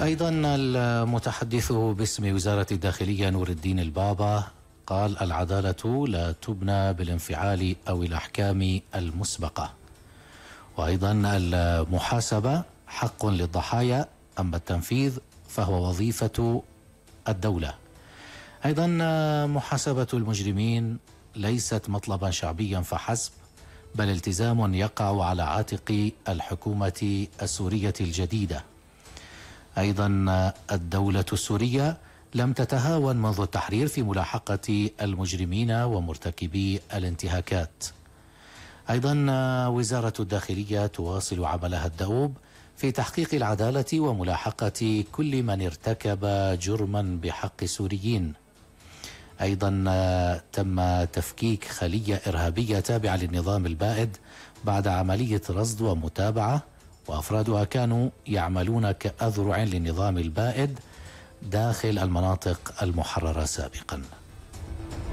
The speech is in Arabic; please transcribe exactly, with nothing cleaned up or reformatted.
أيضا المتحدث باسم وزارة الداخلية نور الدين البابا قال: العدالة لا تبنى بالانفعال أو الأحكام المسبقة. وأيضا المحاسبة حق للضحايا، أما التنفيذ فهو وظيفة الدولة. أيضا محاسبة المجرمين ليست مطلبا شعبيا فحسب، بل التزام يقع على عاتق الحكومة السورية الجديدة. أيضا الدولة السورية لم تتهاون منذ التحرير في ملاحقة المجرمين ومرتكبي الانتهاكات. أيضا وزارة الداخلية تواصل عملها الدؤوب في تحقيق العدالة وملاحقة كل من ارتكب جرما بحق السوريين. أيضا تم تفكيك خلية إرهابية تابعة للنظام البائد بعد عملية رصد ومتابعة، وأفرادها كانوا يعملون كأذرع للنظام البائد داخل المناطق المحررة سابقا.